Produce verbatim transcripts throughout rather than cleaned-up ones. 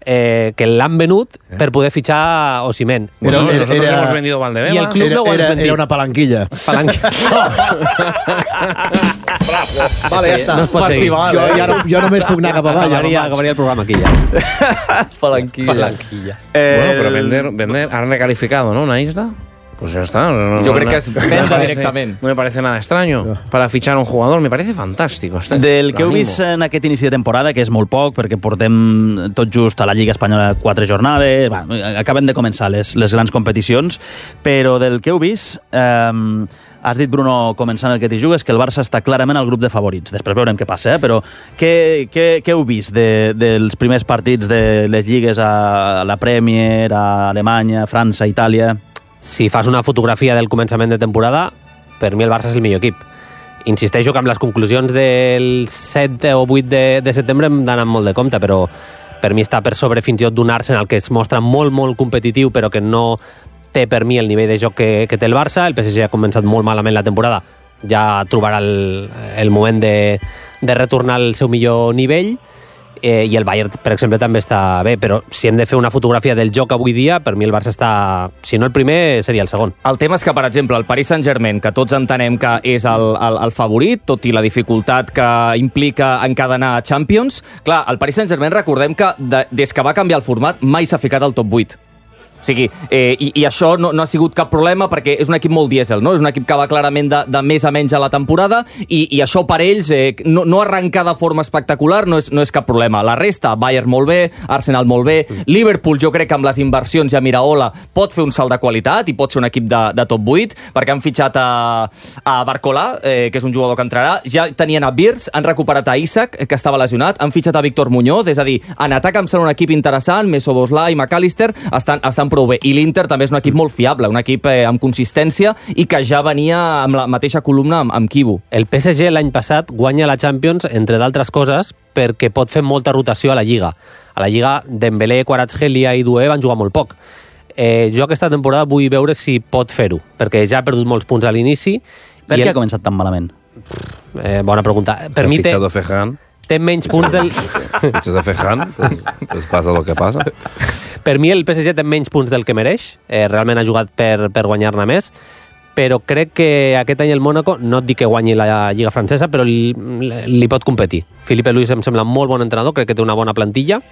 eh, que l'han venut eh? per poder fitxar Osimhen. Bueno, era, nosotros era, hemos vendido Valdebebas. Y el club era, no ho era, era, era una palanquilla. Palanquilla. Vale, ja està. No es pot seguir. Jo, ja no, jo només puc anar cap avall. Acabaria, acabaria el programa aquí ja. Palanquilla. Palanquilla. Eh, Bueno, pero vender, vender, han recalificado, ¿no? Una isla. Pues ya está. No, Yo no, creo no, que es no venda me parece- directamente. No me parece nada extraño para fichar a un jugador. Me parece fantástico. Este, Del que heu l'animo. vist en aquest inici de temporada, que és molt poc, perquè portem tot just a la Lliga Espanyola quatre jornades, va, acabem de començar les, les grans competicions, però del que heu vist, eh, has dit, Bruno, començant el que t'hi jugues, que el Barça està clarament al grup de favorits. Després veurem què passa, eh? Però què, què, què heu vist de, dels primers partits de les lligues a la Premier, a Alemanya, França, Itàlia? Si fas una fotografia del començament de temporada, per mi el Barça és el millor equip. Insisteixo que amb les conclusions del set o vuit de, de setembre hem d'anar molt de compte, però per mi està per sobre fins i tot d'un Arsenal que es mostra molt, molt competitiu, però que no té per mi el nivell de joc que, que té el Barça. El P S G ha començat molt malament la temporada, ja trobarà el, el moment de, de retornar al seu millor nivell. Eh, i el Bayern, per exemple, també està bé, però si hem de fer una fotografia del joc avui dia, per mi el Barça està, si no el primer, seria el segon. El tema és que, per exemple, el Paris Saint-Germain, que tots entenem que és el, el, el favorit, tot i la dificultat que implica encadenar a Champions, clar, el Paris Saint-Germain, recordem que de, des que va canviar el format mai s'ha ficat al top vuit. O sigui, eh, i, i això no, no ha sigut cap problema perquè és un equip molt dièsel, no? És un equip que va clarament de, de més a menys a la temporada i, i això per ells, eh, no, no arrencar de forma espectacular no és, no és cap problema. La resta, Bayern molt bé, Arsenal molt bé, Liverpool jo crec que amb les inversions ja Miraola pot fer un salt de qualitat i pot ser un equip de, de top vuit perquè han fitxat a, a Barcola, eh, que és un jugador que entrarà, ja tenien a Wirtz, han recuperat a Isaac, que estava lesionat, han fitxat a Víctor Muñoz, és a dir, en atac em sembla un equip interessant, Meso Boslai i McAllister estan, estan prou bé. I l'Inter també és un equip molt fiable, un equip eh, amb consistència i que ja venia amb la mateixa columna amb, amb Kibu. El P S G l'any passat guanya la Champions, entre d'altres coses, perquè pot fer molta rotació a la Lliga. A la Lliga, Dembélé, Kvaratskhelia i Doué van jugar molt poc. Eh, jo aquesta temporada vull veure si pot fer-ho, perquè ja ha perdut molts punts a l'inici. Per què el... ha començat tan malament? Eh, bona pregunta. Per mi té, fichado Fejan. té menys punts del... Fichas a Fejan, pues, pues pasa lo que pasa. Per mi el P S G té menys punts del que mereix, eh, realment ha jugat per, per guanyar-ne més, però crec que aquest any el Mónaco, no et dic que guanyi la Lliga francesa, però li, li pot competir. Filipe Luis em sembla molt bon entrenador, crec que té una bona plantilla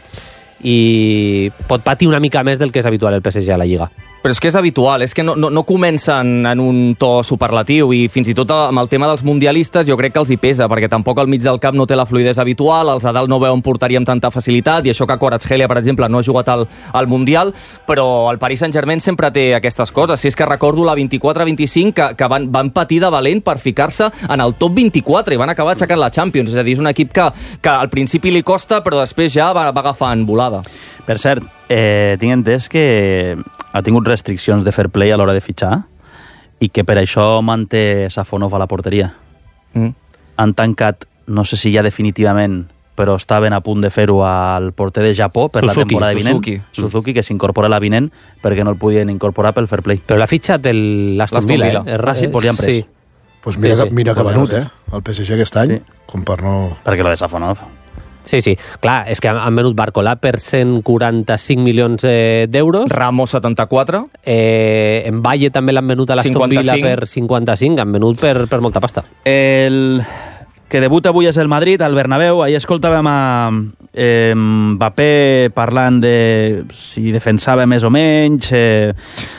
i pot patir una mica més del que és habitual el P S G a la Lliga. Però és que és habitual, és que no, no, no comencen en un to superlatiu i fins i tot amb el tema dels mundialistes jo crec que els hi pesa, perquè tampoc al mig del camp no té la fluïdesa habitual, els a dalt no veuen porteria amb tanta facilitat i això que Kvaratskhelia, per exemple, no ha jugat al, al Mundial, però el Paris Saint-Germain sempre té aquestes coses. Si és que recordo la vint-i-quatre vint-i-cinc que, que van, van patir de valent per ficar-se en el top vint-i-quatre i van acabar aixecant la Champions, és a dir, és un equip que, que al principi li costa però després ja va, va agafant volada. Per cert, eh, tinc entès que ha tingut restriccions de fair play a l'hora de fitxar i que per això manté Safonov a la porteria. Mm. Han tancat, no sé si ja definitivament, però estaven a punt de fer-ho al porter de Japó per Suzuki, la temporada vinent. Suzuki. Suzuki, que s'incorpora a la vinent perquè no el podien incorporar pel fair play. Però l'ha fitxat l'Aston L'Aston Villa, Villa. eh? Ah, sí, pues li han pres. Sí. Pues mira, Sí, sí, sí. mira que Pues venut, ja eh? El P S G aquest any, Sí. com per no... Perquè lo de Safonov... Sí, sí. Clar, és que han, han venut Barcola per cent quaranta-cinc milions eh, d'euros. Ramos setanta-quatre. Eh, en Valle també l'han venut a l'Aston Villa cinquanta-cinc. per cinquanta-cinc. Han venut per, per molta pasta. El que debuta avui és el Madrid, al Bernabéu. Ahir escoltàvem a eh, Mbappé parlant de si defensava més o menys. Eh,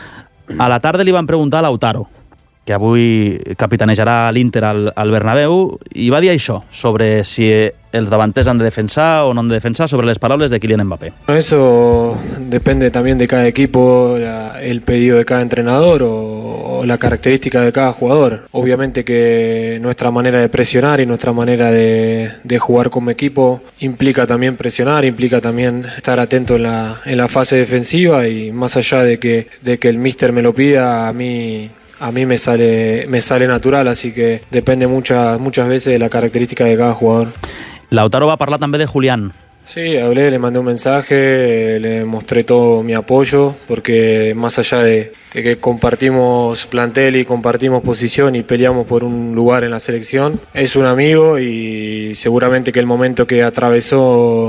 a la tarda li van preguntar a Lautaro, que avui capitanejarà l'Inter al, al Bernabéu, i va dir això, sobre si els davanters han de defensar o no han de defensar, sobre les paraules de Kylian Mbappé. Eso depende también de cada equipo, la- el pedido de cada entrenador o, o la característica de cada jugador. Obviamente que nuestra manera de presionar y nuestra manera de, de jugar como equipo implica también presionar, implica también estar atento en la, en la fase defensiva y más allá de que, de que el míster me lo pida, a mí... A mí me sale, me sale natural, así que depende muchas, muchas veces de la característica de cada jugador. Lautaro va parlar també de Julián. Sí, hablé, le mandé un mensaje, le mostré todo mi apoyo, porque más allá de que, que compartimos plantel y compartimos posición y peleamos por un lugar en la selección, es un amigo y seguramente que el momento que atravesó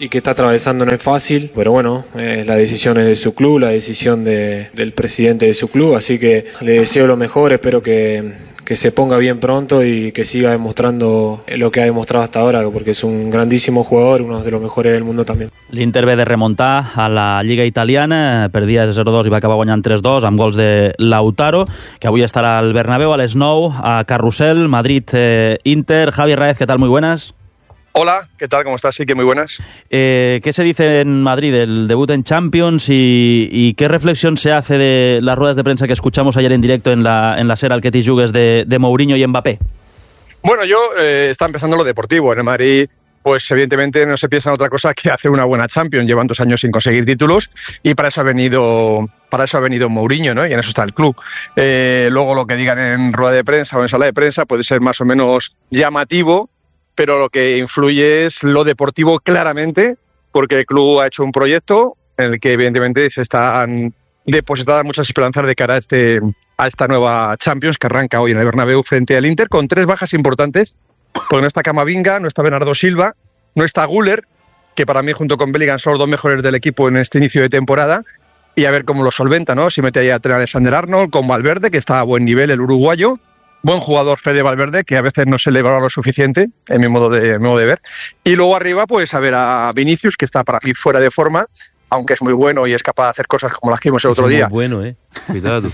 y que está atravesando no es fácil, pero bueno, eh, la decisión es de su club, la decisión de, del presidente de su club, así que le deseo lo mejor, espero que que se ponga bien pronto y que siga demostrando lo que ha demostrado hasta ahora, porque es un grandísimo jugador, uno de los mejores del mundo també. L'Inter ve de remuntar a la Lliga Italiana, perdia zero dos i va acabar guanyant tres dos amb gols de Lautaro, que avui estarà al Bernabéu a les nou, a Carrusel, Madrid, eh, Inter. Javi Raez, ¿qué tal? Muy buenas. Hola, ¿qué tal? ¿Cómo estás? Sí, que muy buenas. Eh, ¿Qué se dice en Madrid del debut en Champions y, y qué reflexión se hace de las ruedas de prensa que escuchamos ayer en directo en la, en la SER al que te jugues de, de Mourinho y Mbappé? Bueno, yo eh, está empezando lo deportivo. En el Madrid, pues evidentemente no se piensa en otra cosa que hacer una buena Champions. Llevan dos años sin conseguir títulos y para eso ha venido, para eso ha venido Mourinho, ¿no? Y en eso está el club. Eh, luego lo que digan en rueda de prensa o en sala de prensa puede ser más o menos llamativo, pero lo que influye es lo deportivo claramente, porque el club ha hecho un proyecto en el que evidentemente se están depositadas muchas esperanzas de cara a, este, a esta nueva Champions que arranca hoy en el Bernabéu frente al Inter, con tres bajas importantes, porque no está Camavinga, no está Bernardo Silva, no está Güler, que para mí junto con Bellingham son los dos mejores del equipo en este inicio de temporada, y a ver cómo lo solventa, ¿no? Si mete ahí a Trent Alexander-Arnold con Valverde, que está a buen nivel, el uruguayo. Buen jugador Fede Valverde, que a veces no se le valora lo suficiente, en mi modo de, mi modo de ver. Y luego arriba, pues a ver a Vinicius, que está para mí fuera de forma, aunque es muy bueno y es capaz de hacer cosas como las que vimos el otro día. Es muy bueno, ¿eh? Cuidado.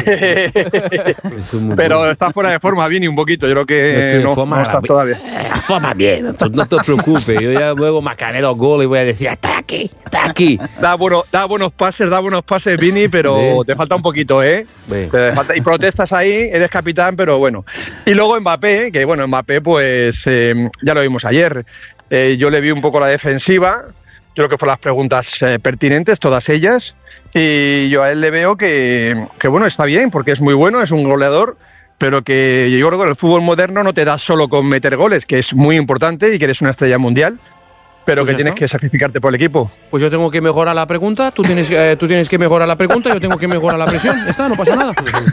Pero bueno. Está fuera de forma, Vini, un poquito. Yo creo que no, no, no está todavía. Forma bien, no te preocupes. Yo ya luego marcaré dos goles y voy a decir, está aquí, está aquí. Da, bueno, da buenos pases, da buenos pases, Vini, pero ¿Ve? Te falta un poquito, ¿eh? Te falta, y protestas ahí, eres capitán, pero bueno. Y luego Mbappé, que bueno, Mbappé, pues eh, ya lo vimos ayer. Eh, yo le vi un poco la defensiva. Yo creo que fueron las preguntas eh, pertinentes, todas ellas, y yo a él le veo que, que, bueno, está bien, porque es muy bueno, es un goleador, pero que yo creo que el fútbol moderno no te da solo con meter goles, que es muy importante y que eres una estrella mundial, pero pues que tienes está. que sacrificarte por el equipo. Pues yo tengo que mejorar la pregunta, tú tienes, eh, tú tienes que mejorar la pregunta, yo tengo que mejorar la presión. Ya está, no pasa nada.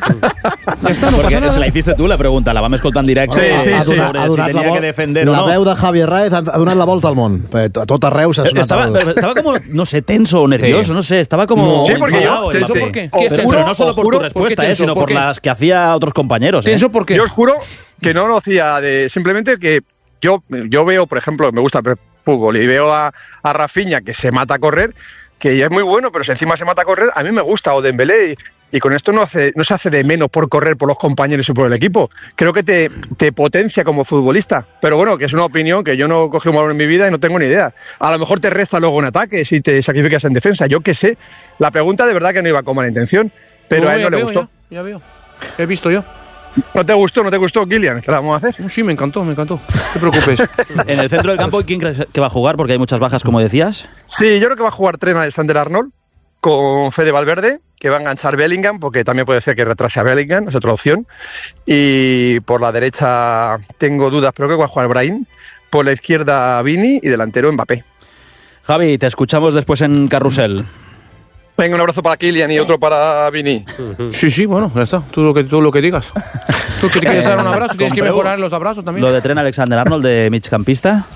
Ya está, no Porque pasa nada. se la hiciste tu, la pregunta, la vam escoltar en directe. Sí, sí, ha, sí. donat, ha donat si tenia la, que defender la o no. veu de Javier Raez ha, ha donat la volta al món. A tot arreu s'ha sonat. Estaba, el... estaba como, no sé, tenso o nervioso, sí. no sé, estaba como... Sí, porque yo... Tenso, Te, ¿por qué? ¿Qué pero, juro, pero no solo por juro, tu respuesta, ¿por eh, sino ¿por, por por las que hacía otros compañeros. ¿Tenso eh. por qué? Yo os juro que no lo hacía de... Simplemente que yo, yo veo, por ejemplo, me gusta el fútbol y veo a, a Rafinha que se mata a correr, que ya es muy bueno, pero si encima se mata a correr, a mí me gusta, o Dembélé, y, y con esto no, hace, no se hace de menos por correr por los compañeros y por el equipo. Creo que te, te potencia como futbolista, pero bueno, que es una opinión que yo no cogí un balón en mi vida y no tengo ni idea. A lo mejor te resta luego en ataque si te sacrificas en defensa, yo qué sé. La pregunta de verdad que no iba con mala intención, pero no, a él no le veo, gustó. Ya, ya veo, he visto yo. ¿No te gustó, no te gustó, Kylian? ¿Qué la vamos a hacer? Sí, me encantó, me encantó. No te preocupes. En el centro del campo, ¿quién crees que va a jugar? Porque hay muchas bajas, como decías. Sí, yo creo que va a jugar Trent Alexander-Arnold con Fede Valverde, que va a enganchar Bellingham, porque también puede ser que retrase a Bellingham, es otra opción. Y por la derecha tengo dudas, pero creo que va a jugar Brahim. Por la izquierda Vini y delantero Mbappé. Javi, te escuchamos después en Carrusel. Venga, un abrazo para Kylian y otro para Vini. Sí, sí, bueno, ya está. Tú lo que, tú lo que digas. Tú que quieres dar un abrazo, tienes que mejorar los abrazos también. Lo de Trent Alexander-Arnold, de migcampista.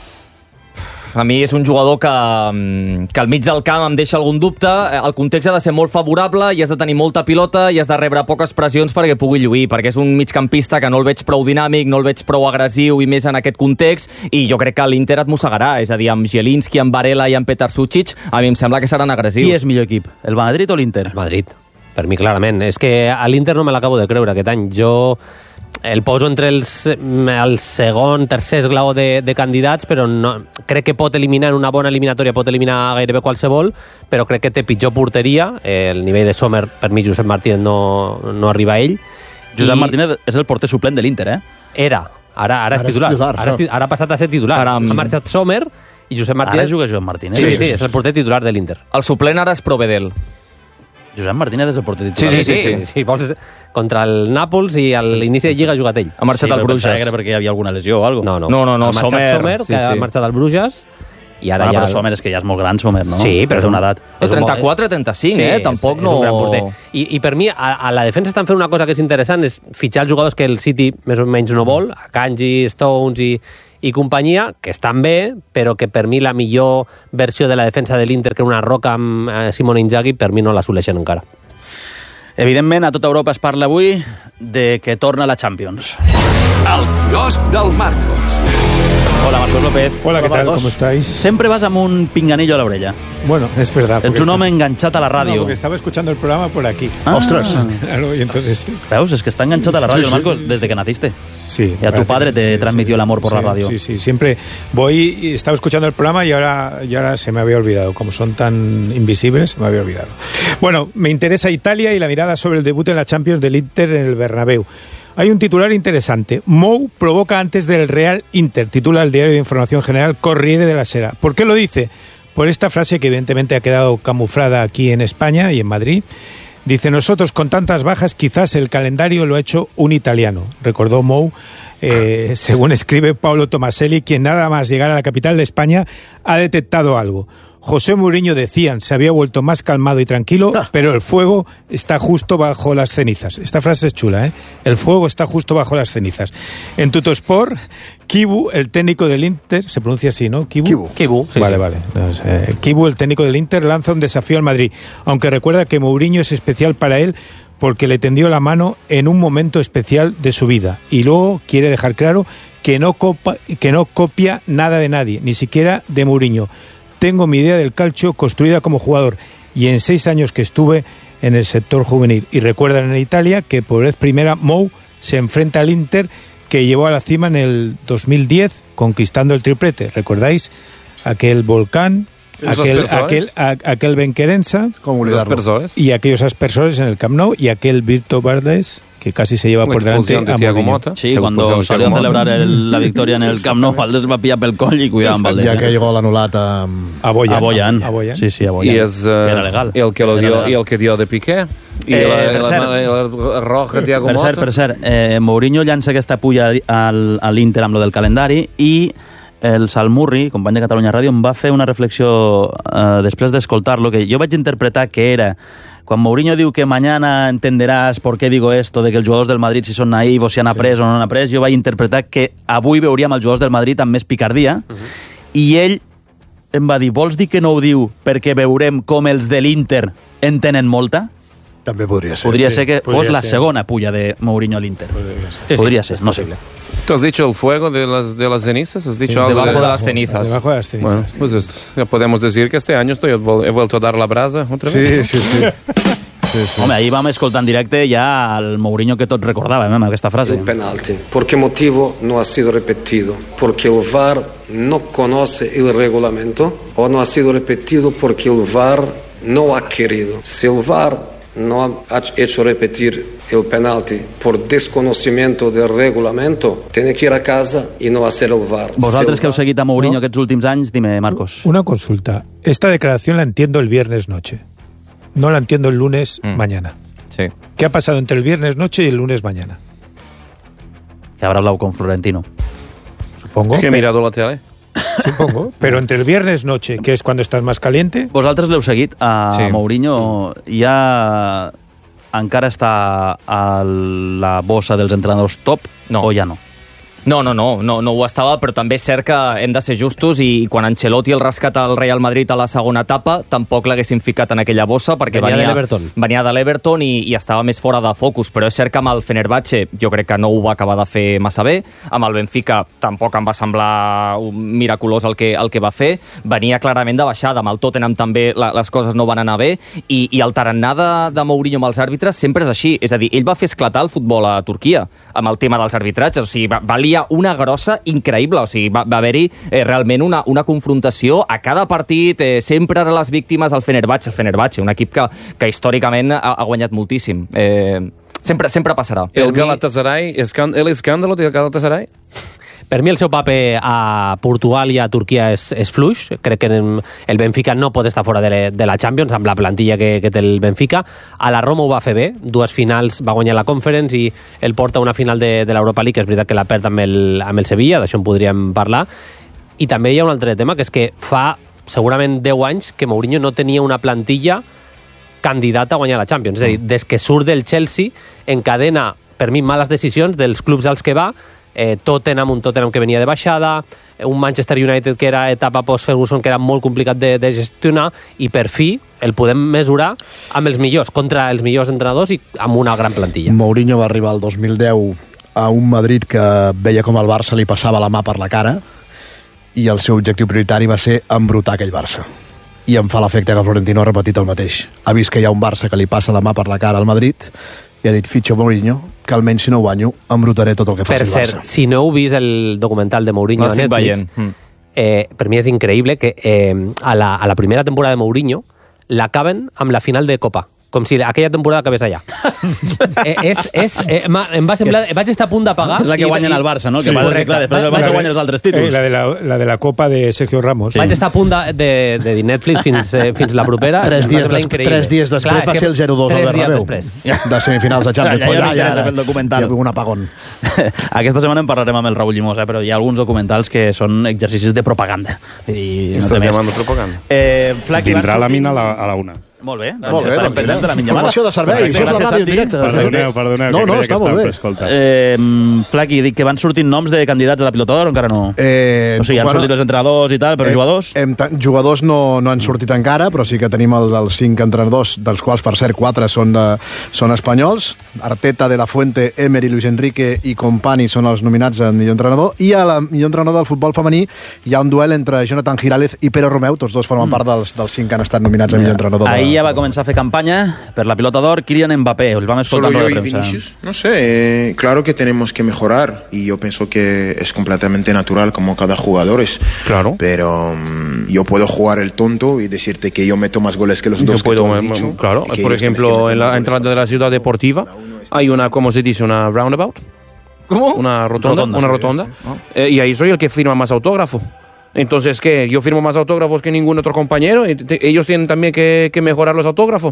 A mi és un jugador que, que al mig del camp em deixa algun dubte. El context ha de ser molt favorable i has de tenir molta pilota i has de rebre poques pressions perquè pugui lluir, perquè és un migcampista que no el veig prou dinàmic, no el veig prou agressiu i més en aquest context, i jo crec que l'Inter et mossegarà. És a dir, amb Zielinski, amb Varela i amb Petar Sucic, a mi em sembla que seran agressius. Qui és millor equip, el Madrid o l'Inter? Madrid, per mi clarament. És que a l'Inter no me l'acabo de creure aquest any. Jo el poso entre els, el segon, tercer esglaó de, de candidats, però no, crec que pot eliminar en una bona eliminatòria, pot eliminar gairebé qualsevol, però crec que té pitjor porteria. El nivell de Sommer, per mi, Josep Martínez no, no arriba a ell. Josep I Martínez és el porter suplent de l'Inter, eh? Era, ara, ara, ara és titular. titular ara, és, ara ha passat a ser titular. Ara, ha marxat Sommer i Josep Martínez... Ara juga Josep Martínez. Sí, sí, sí, és el porter titular de l'Inter. El suplent ara és Provedel. Josep Martínez és el porter titular. Sí, sí, sí. sí, sí. sí vols, contra el Nàpols i a l'inici de Lliga ha jugat ell. Ha marxat sí, al Bruges. Sí, perquè hi havia alguna lesió o alguna cosa. No, no, no, no, no ha marxat Sommer, Sommer, que sí, sí. ha marxat al Bruges, i ara ah, ja... Però Sommer és que ja és molt gran, Sommer, no? Sí, però és una edat. És trenta-quatre trenta-cinc, sí, eh? Tampoc és, no... És un gran porter. I, I per mi, a, a la defensa estan fent una cosa que és interessant, és fitxar els jugadors que el City més o menys no vol, a Kanji, Stones i, i companyia, que estan bé, però que per mi la millor versió de la defensa de l'Inter, que una roca amb eh, Simone Inzaghi, per mi no l'assoleixen encara. Evidentment, a tota Europa es parla avui de que torna la Champions. El quiosc del Marcos. Hola, Marcos López. Hola, ¿qué tal? ¿Cómo estáis? Sempre vas amb un pinganillo a la orella. Bueno, es verdad. Ets un home enganxat a la ràdio. No, porque estaba escuchando el programa por aquí. Ah. Ostras. Claro, y entonces... Veus, es que está enganchado a la radio, Sí, sí, Marcos, sí, desde sí. que naciste. Sí. Y a tu padre te sí, transmitió sí, el amor por sí, la radio. Sí, sí, siempre voy y estaba escuchando el programa y ahora, y ahora se me había olvidado. Como son tan invisibles, se me había olvidado. Bueno, me interesa Italia y la mirada sobre el debut en la Champions del Inter en el Bernabéu. Hay un titular interesante. Mou provoca antes del Real Inter, titula el diario de información general Corriere della Sera. ¿Por qué lo dice? Por esta frase que evidentemente ha quedado camuflada aquí en España y en Madrid. Dice, nosotros con tantas bajas quizás el calendario lo ha hecho un italiano. Recordó Mou, eh, según escribe Paolo Tomaselli, quien nada más llegar a la capital de España ha detectado algo. José Mourinho, decían, se había vuelto más calmado y tranquilo, ah. pero el fuego está justo bajo las cenizas. Esta frase es chula, ¿eh? El fuego está justo bajo las cenizas. En Tuttosport, Kibu, el técnico del Inter, se pronuncia así, ¿no? Kibu. Kibu, Kibu sí, vale, sí. vale. No sé. Kibu, el técnico del Inter, lanza un desafío al Madrid, aunque recuerda que Mourinho es especial para él porque le tendió la mano en un momento especial de su vida. Y luego quiere dejar claro que no, copa, que no copia nada de nadie, ni siquiera de Mourinho. Tengo mi idea del calcio construida como jugador y en seis años que estuve en el sector juvenil. Y recuerdan en Italia que por vez primera Mou se enfrenta al Inter, que llevó a la cima en el dos mil diez conquistando el triplete. ¿Recordáis? Aquel volcán, aquel, aquel, a, aquel Benquerensa y aquellos aspersores en el Camp Nou y aquel Virto Verdes, que casi se lleva por delante a Mourinho. Sí, cuando salió a celebrar el, la victoria en el Camp Nou, Valdés va pillar pel coll i cuidar amb Valdés. Ja que llegó l'anulat a... A Boyan. A Boyan. A Boyan. Sí, sí, a Boyan. Y es uh, que era legal. el que lo dio, y el que dio de Piqué. I Eh, la, per la, cert, la, la roja Thiago per Motta. cert, per cert, eh, Mourinho llança aquesta pulla al, a l'Inter amb lo del calendari i el Salmurri, company de Catalunya Ràdio, em va fer una reflexió eh, després d'escoltar-lo, que jo vaig interpretar que era quan Mourinho diu que mañana entenderás por qué digo esto, de que els jugadors del Madrid si són naïvos, si han après sí. o no han après, jo vaig interpretar que avui veuríem els jugadors del Madrid amb més picardia, uh -huh. i ell em va dir, vols dir que no ho diu perquè veurem com els de l'Inter en tenen molta? També podria ser. Podria sí. ser que podria fos la ser. segona pulla de Mourinho a l'Inter. Podria ser. Sí, Podria sí, ser, no sé. ¿Tú has dicho el fuego de las, de las cenizas? ¿Has dicho Sí, algo Debajo de, de las cenizas. Debajo de las cenizas. Bueno, pues esto, ya podemos decir que este año estoy, he vuelto a dar la brasa otra vez. Sí, sí, sí. sí, sí. Home, ahir vam escoltar en directe ja el Mourinho que tots recordàvem, eh, amb aquesta frase. El penalti. ¿Por qué motivo no ha sido repetido? Porque el V A R no conoce el reglamento o no ha sido repetido porque el V A R no ha querido. Si el V A R no ha hecho repetir el penalti por desconocimiento del reglamento, tiene que ir a casa y no hacer el V A R. Vosaltres si que heu seguit a Mourinho no. aquests últims anys, dime, Marcos. Una consulta. Esta declaración la entiendo el viernes noche. No la entiendo el lunes Mm. mañana. Sí. ¿Qué ha pasado entre el viernes noche y el lunes mañana? Que habrá hablado con Florentino. Supongo. Que he Pe- mirado la tele. Supongo. Pero entre el viernes noche, que es cuando estás más caliente, Vosaltres l'heu seguit a Sí. Mourinho, ja encara està a la bossa dels entrenadors top No. o ja no? No, no, no, no, no ho estava, però també és cert que hem de ser justos i quan Ancelotti el rescata el Real Madrid a la segona etapa tampoc l'haguessin ficat en aquella bossa perquè Venia venia, de l'Everton. venia de l'Everton i, i estava més fora de focus, però és cert que amb el Fenerbahce jo crec que no ho va acabar de fer massa bé, amb el Benfica tampoc em va semblar un miraculós el que, el que va fer, venia clarament de baixada, amb el Tottenham també la, les coses no van anar bé i, i el tarannà de, de Mourinho amb els àrbitres sempre és així, és a dir, ell va fer esclatar el futbol a Turquia amb el tema dels arbitratges, o sigui, va, va liar una grossa increïble, o sigui, va, va haver-hi eh, realment una, una confrontació a cada partit, eh, sempre era les víctimes el Fenerbahce, el Fenerbahce, un equip que, que històricament ha, ha guanyat moltíssim. Eh, sempre, sempre passarà. El Galatasaray, escan- el escándalo del Galatasaray. Per mi el seu paper a Portugal i a Turquia és, és fluix. Crec que el Benfica no pot estar fora de, le, de la Champions amb la plantilla que, que té el Benfica. A la Roma ho va fer bé, dues finals, va guanyar la Conference i el porta una final de, de l'Europa League, és veritat que la perd amb el, amb el Sevilla, d'això en podríem parlar. I també hi ha un altre tema, que és que fa segurament deu anys que Mourinho no tenia una plantilla candidata a guanyar la Champions. És a dir, des que surt del Chelsea encadena, per mi, males decisions dels clubs als que va, eh, Tottenham, un Tottenham que venia de baixada, un Manchester United que era etapa post-Ferguson, que era molt complicat de, de gestionar, i per fi el podem mesurar amb els millors, contra els millors entrenadors i amb una gran plantilla. Mourinho va arribar el dos mil deu a un Madrid que veia com el Barça li passava la mà per la cara, i el seu objectiu prioritari va ser embrutar aquell Barça. I em fa l'efecte que Florentino ha repetit el mateix. Ha vist que hi ha un Barça que li passa la mà per la cara al Madrid i ha dit, fitxo Mourinho, que almenys si no guanyo, embrutaré tot el que faci el Barça. Per cert, si no heu vist el documental de Mourinho a Netflix, eh, per mi és increïble que eh, a, la, a la primera temporada de Mourinho l'acaben amb la final de Copa, com si aquella temporada acabés allà. eh, és, és, eh, em va semblar, vaig estar a punt d'apagar. És la que guanyen el Barça, no? Sí, que passa que, clar, després el Barça guanya els altres títols. Eh, la, de la, la de la Copa de Sergio Ramos. Sí. Vaig estar a punt de, de, de dir Netflix fins, eh, fins la propera. Tres dies, des, tres dies després clar, va ser el zero dos al Bernabéu. De semifinals de Champions. Ja, ja, ja, ja, ja, ja, documental. Hi ha un apagón. Aquesta setmana en parlarem amb el Raúl Llimós, eh, però hi ha alguns documentals que són exercicis de propaganda. I no Estàs llamant propaganda? Eh, Flac, Vindrà la mina a la, a la una. Molt bé, molt bé, estarem pendents de la mitja informació de servei, això és la ràdio en directe. Perdoneu, perdoneu, no, que no, creia està que molt bé. escolta. Eh, Flaqui, dic que van sortint noms de candidats a la Pilota d'Or o encara no? Eh, o sigui, han bueno, sortit els entrenadors i tal, però eh, jugadors? Hem, jugadors no, no han sortit encara, però sí que tenim el dels cinc entrenadors, dels quals, per cert, quatre són, de, són espanyols. Arteta, De La Fuente, Emery, Luis Enrique i Company són els nominats a millor entrenador, i a la millor entrenador del futbol femení hi ha un duel entre Jonathan Girález i Pere Romeu, tots dos formen mm. part dels, dels cinc que han estat nominats a millor entrenador. Ahir de... ja va començar a fer campanya per la Pilota d'Or Kylian Mbappé, el vamos Solo escoltando yo de y prensa. Vinicius, no sé, eh, claro que tenemos que mejorar y yo pienso que es completamente natural como cada jugador es, claro. pero um, yo puedo jugar el tonto y decirte que yo meto más goles que los dos yo puedo, que tú has dicho, claro, por ejemplo, en la entrada de la ciudad deportiva hay una, ¿cómo se dice? Una roundabout. ¿Cómo? Una rotonda, rotonda una sí, rotonda. Sí, sí. Eh, y ahí soy el que firma más autógrafo. Entonces, ¿qué? Yo firmo más autógrafos que ningún otro compañero y te, ellos tienen también que, que mejorar los autógrafos.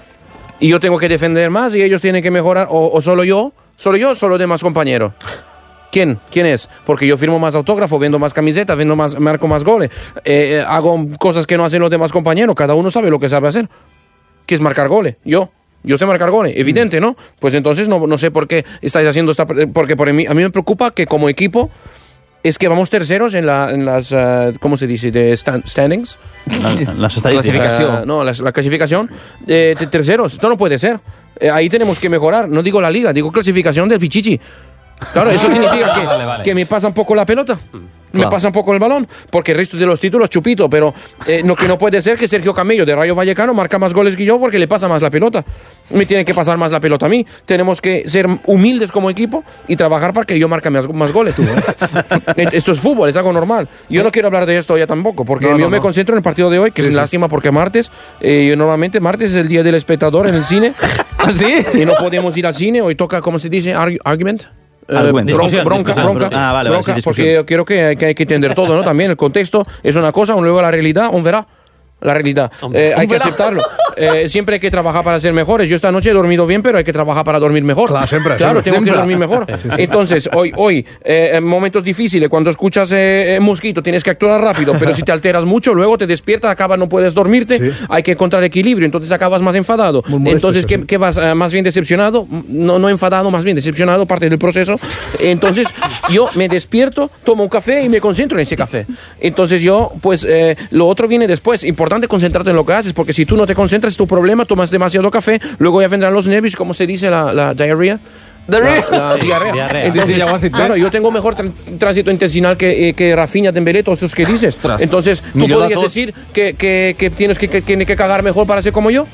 Y yo tengo que defender más y ellos tienen que mejorar, o, o solo yo, solo yo, solo demás compañeros. ¿Quién? ¿Quién es? Porque yo firmo más autógrafos, vendo más camisetas, vendo más, marco más goles, eh, hago cosas que no hacen los demás compañeros, cada uno sabe lo que sabe hacer. ¿Qué es marcar goles? Yo. Yo sé marcar goles, evidente, ¿no? Pues entonces no, no sé por qué estáis haciendo esta... Porque por mí, a mí me preocupa que como equipo es que vamos terceros en, la, en las, uh, ¿cómo se dice? De stand, standings. La, las estadísticas. Uh, no, la, la clasificación. Eh, terceros, esto no puede ser. Eh, ahí tenemos que mejorar. No digo la liga, digo clasificación del Pichichi. Claro, eso significa que, vale, vale. que me pasa un poco la pelota. Me claro. pasa un poco el balón, porque el resto de los títulos chupito, pero eh, no, que no puede ser que Sergio Camello de Rayo Vallecano marca más goles que yo porque le pasa más la pelota. Me tiene que pasar más la pelota a mí. Tenemos que ser humildes como equipo y trabajar para que yo marque más, más goles. Tú, ¿eh? Esto es fútbol, es algo normal. Yo no quiero hablar de esto ya tampoco, porque no, yo no, me no. concentro en el partido de hoy, que sí, es sí. lástima porque martes, eh, yo normalmente martes es el día del espectador en el cine. ¿Ah, sí? Y no podemos ir al cine, hoy toca, ¿cómo se dice? Argu argument. Eh, bronca, bronca, bronca, ah, vale, bronca vale, sí, porque yo creo que hay, que hay que entender todo, ¿no? También el contexto es una cosa, luego la realidad, un verá. La realidad. Eh, hay que aceptarlo. Eh, siempre hay que trabajar para ser mejores. Yo esta noche he dormido bien, pero hay que trabajar para dormir mejor. Claro, siempre, claro siempre, tengo siempre. que dormir mejor. Sí, sí. Entonces, hoy, hoy eh, en momentos difíciles, cuando escuchas eh, mosquito, tienes que actuar rápido, pero si te alteras mucho, luego te despiertas, acabas, no puedes dormirte, sí. hay que encontrar equilibrio, entonces acabas más enfadado. Entonces, ¿qué, ¿qué vas? Eh, ¿Más bien decepcionado? No, no enfadado, más bien decepcionado, parte del proceso. Entonces, yo me despierto, tomo un café y me concentro en ese café. Entonces, yo, pues, eh, lo otro viene después. Importante concentrarte en lo que haces, porque si tú no te concentras es tu problema, tomas demasiado café, luego ya vendrán los nervios, como se dice la, la diarrea. La, la diarrea. diarrea. Entonces, sí, sí, claro, yo tengo mejor tr tránsito intestinal que, eh, que Rafinha, Dembélé, todos esos que dices. Tras. Entonces, ¿tú podrías decir que, que, que tienes que, que, que, que cagar mejor para ser como yo?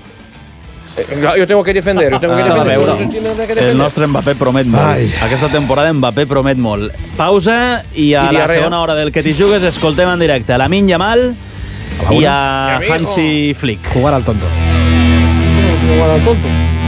Eh, yo tengo que defender, yo tengo que defender. Ah, defender. El nostre Mbappé promet molt. Ai. Aquesta temporada Mbappé promet molt. Pausa i a I la segona hora del Que t'hi jugues escoltem en directe a Lamine Yamal i a Hansi Flick. Jugar al tonto. Jugar al tonto.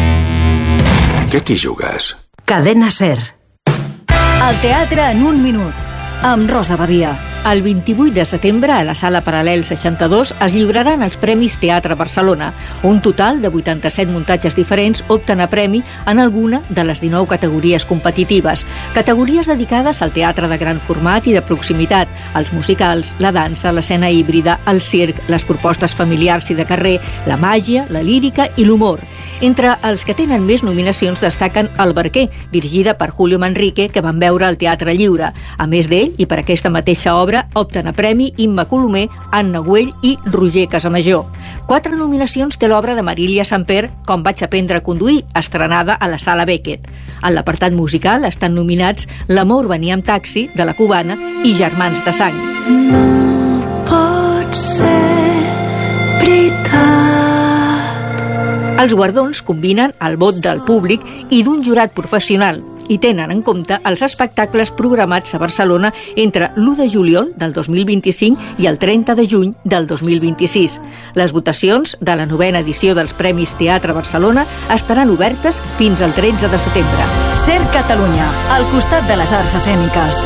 Què t'hi jugues? Cadena SER. El teatre en un minut, amb Rosa Badia. El vint-i-vuit de setembre, a la Sala Paral·lel seixanta-dos, es lliuraran els Premis Teatre Barcelona. Un total de vuitanta-set muntatges diferents opten a premi en alguna de les dinou categories competitives. Categories dedicades al teatre de gran format i de proximitat, als musicals, la dansa, l'escena híbrida, el circ, les propostes familiars i de carrer, la màgia, la lírica i l'humor. Entre els que tenen més nominacions destaquen El Barquer, dirigida per Julio Manrique, que van veure al Teatre Lliure. A més d'ell, i per aquesta mateixa obra, opten a premi Imma Colomer, Anna Güell i Roger Casamajor. Quatre nominacions té l'obra de Marília Samper, Com vaig aprendre a conduir, estrenada a la Sala Beckett. En l'apartat musical estan nominats L'amor venia amb taxi, de la Cubana, i Germans de sang. No pot ser veritat. Els guardons combinen el vot del públic i d'un jurat professional i tenen en compte els espectacles programats a Barcelona entre l'u de juliol del dos mil vint-i-cinc i el trenta de juny del dos mil vint-i-sis. Les votacions de la novena edició dels Premis Teatre Barcelona estaran obertes fins al tretze de setembre. Ser Catalunya, al costat de les arts escèniques.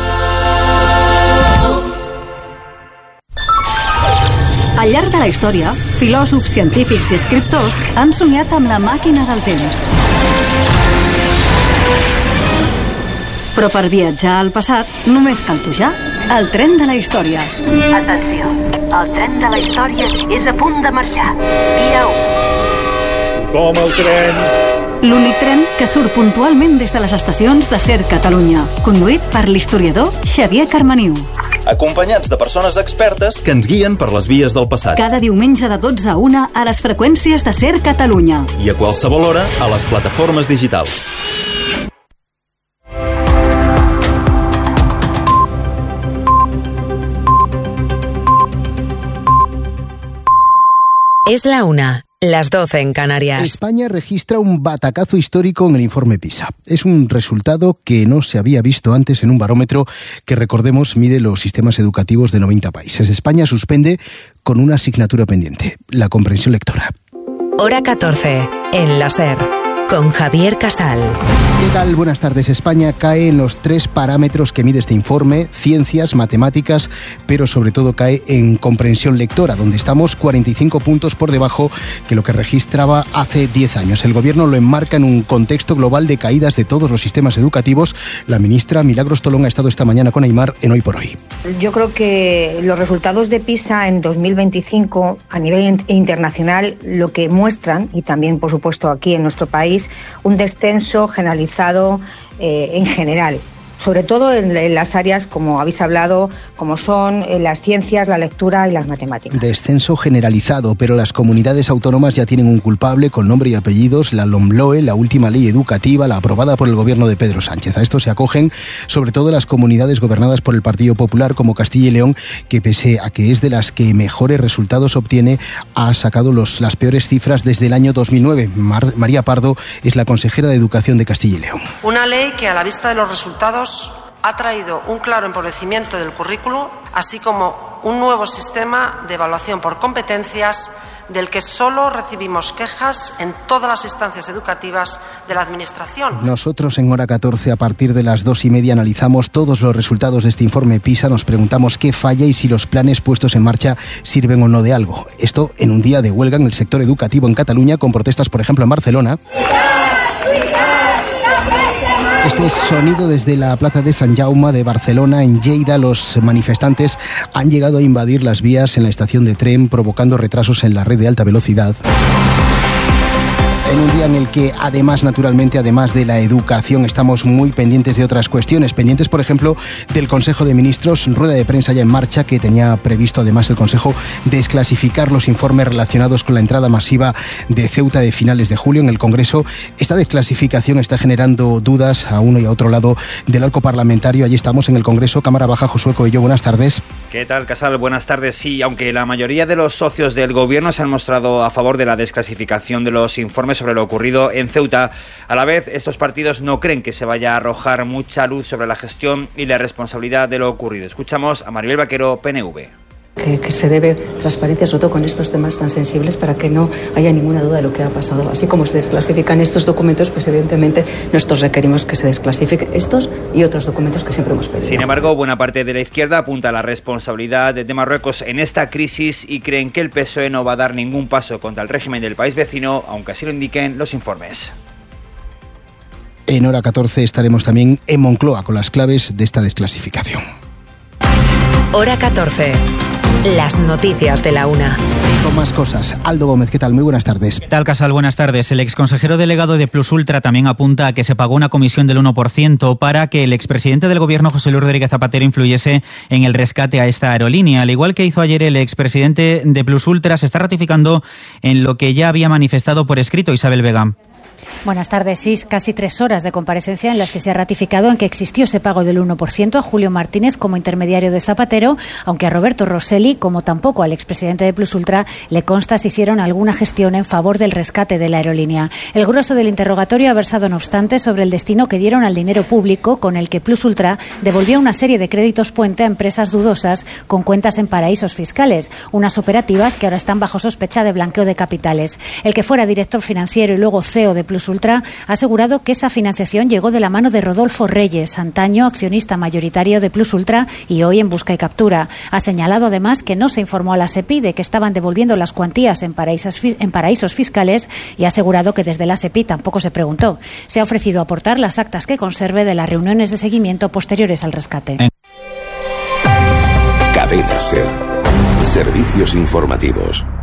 Al llarg de la història, filòsofs, científics i escriptors han somiat amb la màquina del temps. Però per viatjar al passat només cal pujar al tren de la història. Atenció, el tren de la història és a punt de marxar. Via u. Com el tren. L'únic tren que surt puntualment des de les estacions de Ser Catalunya, conduït per l'historiador Xavier Carmaniu. Acompanyats de persones expertes que ens guien per les vies del passat. Cada diumenge de dotze a una a les freqüències de Ser Catalunya. I a qualsevol hora a les plataformes digitals. Es la una, las doce en Canarias. España registra un batacazo histórico en el informe PISA. Es un resultado que no se había visto antes en un barómetro que, recordemos, mide los sistemas educativos de noventa países. España suspende con una asignatura pendiente, la comprensión lectora. Hora catorce, en la Ser, con Javier Casal. ¿Qué tal? Buenas tardes. España cae en los tres parámetros que mide este informe: ciencias, matemáticas, pero sobre todo cae en comprensión lectora, donde estamos cuarenta y cinco puntos por debajo que lo que registraba hace diez años. El gobierno lo enmarca en un contexto global de caídas de todos los sistemas educativos. La ministra Milagros Tolón ha estado esta mañana con Aimar en Hoy por Hoy. Yo creo que los resultados de PISA en dos mil veinticinco a nivel internacional lo que muestran, y también por supuesto aquí en nuestro país, un descenso generalizado eh, en general, sobre todo en, en las áreas, como habéis hablado, como son eh, las ciencias, la lectura y las matemáticas. Descenso generalizado, pero las comunidades autónomas ya tienen un culpable con nombre y apellidos: la LOMLOE, la última ley educativa, la aprobada por el gobierno de Pedro Sánchez. A esto se acogen sobre todo las comunidades gobernadas por el Partido Popular, como Castilla y León, que pese a que es de las que mejores resultados obtiene, ha sacado los, las peores cifras desde el año dos mil nueve. Mar, María Pardo es la consejera de Educación de Castilla y León. Una ley que, a la vista de los resultados, ha traído un claro empobrecimiento del currículo, así como un nuevo sistema de evaluación por competencias del que solo recibimos quejas en todas las instancias educativas de la Administración. Nosotros en Hora catorce, a partir de las dos y media, analizamos todos los resultados de este informe PISA. Nos preguntamos qué falla y si los planes puestos en marcha sirven o no de algo. Esto en un día de huelga en el sector educativo en Cataluña, con protestas, por ejemplo, en Barcelona. Este es sonido desde la plaza de Sant Jaume de Barcelona. En Lleida, los manifestantes han llegado a invadir las vías en la estación de tren, provocando retrasos en la red de alta velocidad. En un día en el que, además, naturalmente, además de la educación, estamos muy pendientes de otras cuestiones. Pendientes, por ejemplo, del Consejo de Ministros, rueda de prensa ya en marcha, que tenía previsto, además, el Consejo desclasificar los informes relacionados con la entrada masiva de Ceuta de finales de julio en el Congreso. Esta desclasificación está generando dudas a uno y a otro lado del arco parlamentario. Allí estamos en el Congreso. Cámara Baja, Josué Coello, buenas tardes. ¿Qué tal, Casal? Buenas tardes. Sí, aunque la mayoría de los socios del Gobierno se han mostrado a favor de la desclasificación de los informes sobre lo ocurrido en Ceuta, a la vez estos partidos no creen que se vaya a arrojar mucha luz sobre la gestión y la responsabilidad de lo ocurrido. Escuchamos a Maribel Vaquero, P N V. Que, que se debe transparencia, sobre todo con estos temas tan sensibles, para que no haya ninguna duda de lo que ha pasado. Así como se desclasifican estos documentos, pues evidentemente nosotros requerimos que se desclasifiquen estos y otros documentos que siempre hemos pedido. Sin embargo, buena parte de la izquierda apunta a la responsabilidad de Marruecos en esta crisis y creen que el P S O E no va a dar ningún paso contra el régimen del país vecino, aunque así lo indiquen los informes. En hora catorce estaremos también en Moncloa con las claves de esta desclasificación. Hora catorce. Las noticias de la una. Con más cosas. Aldo Gómez, ¿qué tal? Muy buenas tardes. ¿Qué tal, Casal? Buenas tardes. El exconsejero delegado de Plus Ultra también apunta a que se pagó una comisión del uno por ciento para que el expresidente del gobierno, José Luis Rodríguez Zapatero, influyese en el rescate a esta aerolínea. Al igual que hizo ayer el expresidente de Plus Ultra, se está ratificando en lo que ya había manifestado por escrito Isabel Vega. Buenas tardes. Sí, casi tres horas de comparecencia en las que se ha ratificado en que existió ese pago del uno por ciento a Julio Martínez como intermediario de Zapatero, aunque a Roberto Rosselli, como tampoco al expresidente de Plus Ultra, le consta si hicieron alguna gestión en favor del rescate de la aerolínea. El grueso del interrogatorio ha versado, no obstante, sobre el destino que dieron al dinero público con el que Plus Ultra devolvió una serie de créditos puente a empresas dudosas con cuentas en paraísos fiscales, unas operativas que ahora están bajo sospecha de blanqueo de capitales. El que fuera director financiero y luego C E O de Plus Ultra ha asegurado que esa financiación llegó de la mano de Rodolfo Reyes, antaño accionista mayoritario de Plus Ultra y hoy en busca y captura. Ha señalado además que no se informó a la SEPI de que estaban devolviendo las cuantías en paraísos, en paraísos fiscales y ha asegurado que desde la SEPI tampoco se preguntó. Se ha ofrecido aportar las actas que conserve de las reuniones de seguimiento posteriores al rescate. Cadena SER. Servicios informativos.